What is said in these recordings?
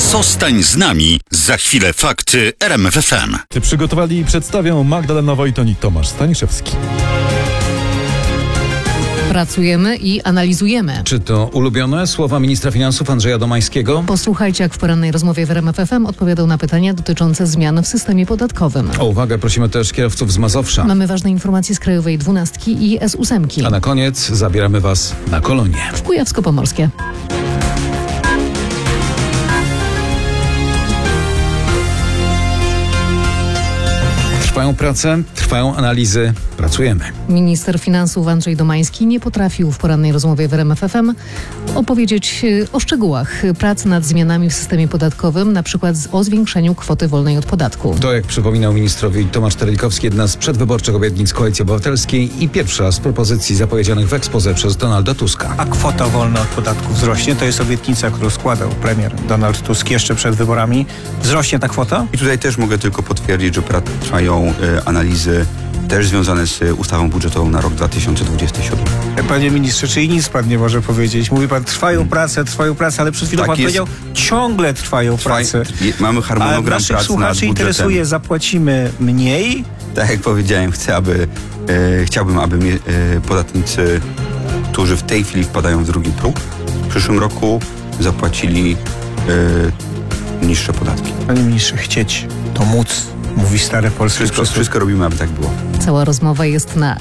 Zostań z nami. Za chwilę fakty RMF FM. Przygotowali i przedstawią Magdalena Wojton i Tomasz Staniszewski. Pracujemy i analizujemy. Czy to ulubione słowa ministra finansów Andrzeja Domańskiego? Posłuchajcie, jak w porannej rozmowie w RMF FM odpowiadał na pytania dotyczące zmian w systemie podatkowym. O uwagę prosimy też kierowców z Mazowsza. Mamy ważne informacje z Krajowej 12 i S8. A na koniec zabieramy Was na kolonie. W Kujawsko-Pomorskie. Trwają prace, trwają analizy, pracujemy. Minister finansów Andrzej Domański nie potrafił w porannej rozmowie w RMF FM opowiedzieć o szczegółach prac nad zmianami w systemie podatkowym, na przykład o zwiększeniu kwoty wolnej od podatku. To, jak przypominał ministrowi Tomasz Terelikowski, jedna z przedwyborczych obietnic Koalicji Obywatelskiej i pierwsza z propozycji zapowiedzianych w exposé przez Donalda Tuska. A kwota wolna od podatku wzrośnie? To jest obietnica, którą składał premier Donald Tusk jeszcze przed wyborami. Wzrośnie ta kwota? I tutaj też mogę tylko potwierdzić, że trwają analizy też związane z ustawą budżetową na rok 2027. Panie ministrze, czyli nic pan nie może powiedzieć? Mówi pan, trwają prace, ale przed chwilą Tak pan jest. powiedział, ciągle trwają prace. Mamy harmonogram A naszych prac nad słuchaczy budżetem. interesuje, zapłacimy mniej? Tak jak powiedziałem, chciałbym, aby podatnicy, którzy w tej chwili wpadają w drugi próg, w przyszłym roku zapłacili niższe podatki. Panie ministrze, chcieć to móc, mówi stare polskie Wszystko robimy, aby tak było. Cała rozmowa jest na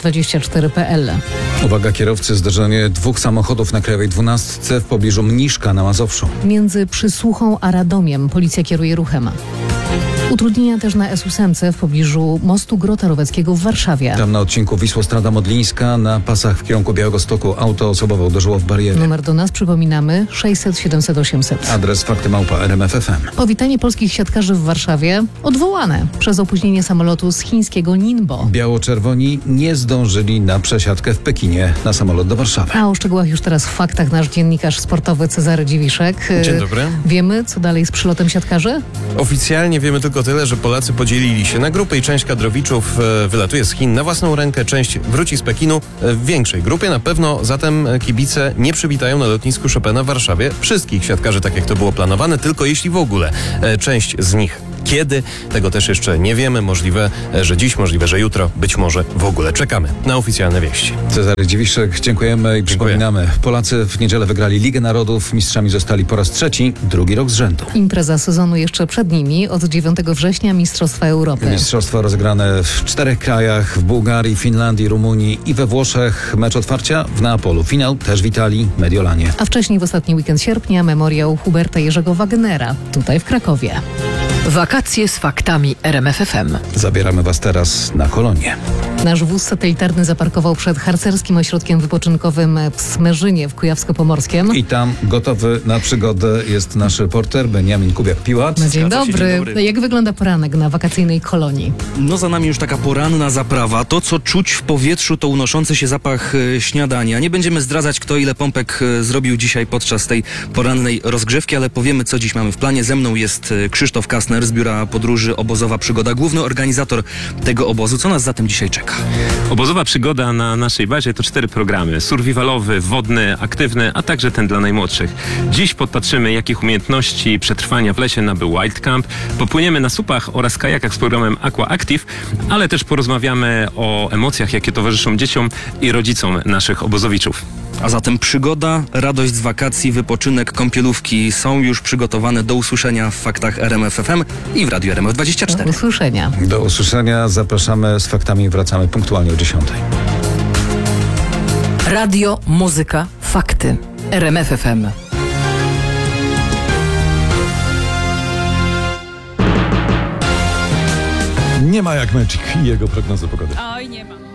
rmf24.pl. Uwaga kierowcy, zderzenie dwóch samochodów na Krajowej 12 w pobliżu Mniszka na Mazowszu. Między Przysłuchą a Radomiem policja kieruje ruchem. Utrudnienia też na S8 w pobliżu mostu Grota Roweckiego w Warszawie. Tam na odcinku Wisłostrada Modlińska na pasach w kierunku Białegostoku auto osobowe uderzyło w barierę. Numer do nas przypominamy 600 700 800. Adres fakty@rmf.fm. Powitanie polskich siatkarzy w Warszawie odwołane przez opóźnienie samolotu z chińskiego Ningbo. Biało-czerwoni nie zdążyli na przesiadkę w Pekinie na samolot do Warszawy. A o szczegółach już teraz w faktach nasz dziennikarz sportowy Cezary Dziwiszek. Dzień dobry. Wiemy, co dalej z przylotem siatkarzy? Oficjalnie wiemy tylko tyle, że Polacy podzielili się na grupy i część kadrowiczów wylatuje z Chin na własną rękę, część wróci z Pekinu w większej grupie. Na pewno zatem kibice nie przywitają na lotnisku Chopina w Warszawie wszystkich siatkarzy, tak jak to było planowane, tylko jeśli w ogóle. Część z nich kiedy? Tego też jeszcze nie wiemy. Możliwe, że dziś, możliwe, że jutro, być może w ogóle. Czekamy na oficjalne wieści. Cezary Dziwiszek, dziękujemy i przypominamy. Polacy w niedzielę wygrali Ligę Narodów. Mistrzami zostali po raz trzeci, drugi rok z rzędu. Impreza sezonu jeszcze przed nimi. Od 9 września Mistrzostwa Europy. Mistrzostwa rozegrane w 4 krajach, w Bułgarii, Finlandii, Rumunii i we Włoszech. Mecz otwarcia w Neapolu. Finał też w Italii, Mediolanie. A wcześniej w ostatni weekend sierpnia memoriał Huberta Jerzego Wagnera, tutaj w Krakowie. Wakacje z faktami RMF FM. Zabieramy Was teraz na kolonie. Nasz wóz satelitarny zaparkował przed harcerskim ośrodkiem wypoczynkowym w Smerzynie w Kujawsko-Pomorskiem. I tam gotowy na przygodę jest nasz reporter Beniamin Kubiak-Piłat. Dzień dobry. Jak wygląda poranek na wakacyjnej kolonii? No za nami już taka poranna zaprawa. To, co czuć w powietrzu, to unoszący się zapach śniadania. Nie będziemy zdradzać, kto ile pompek zrobił dzisiaj podczas tej porannej rozgrzewki, ale powiemy, co dziś mamy w planie. Ze mną jest Krzysztof Kastner z Biura Podróży Obozowa Przygoda, główny organizator tego obozu. Co nas zatem dzisiaj czeka? Obozowa przygoda na naszej bazie to 4 programy. Survivalowy, wodny, aktywny, a także ten dla najmłodszych. Dziś podpatrzymy, jakich umiejętności przetrwania w lesie nabył Wild Camp. Popłyniemy na supach oraz kajakach z programem Aqua Active, ale też porozmawiamy o emocjach, jakie towarzyszą dzieciom i rodzicom naszych obozowiczów. A zatem przygoda, radość z wakacji, wypoczynek, kąpielówki są już przygotowane. Do usłyszenia w faktach RMF FM i w Radiu RMF24. Do usłyszenia. Do usłyszenia. Zapraszamy z faktami i wracamy punktualnie o 10:00. Radio, muzyka, fakty. RMF FM. Nie ma jak Magic i jego prognozy pogody. Oj, nie ma.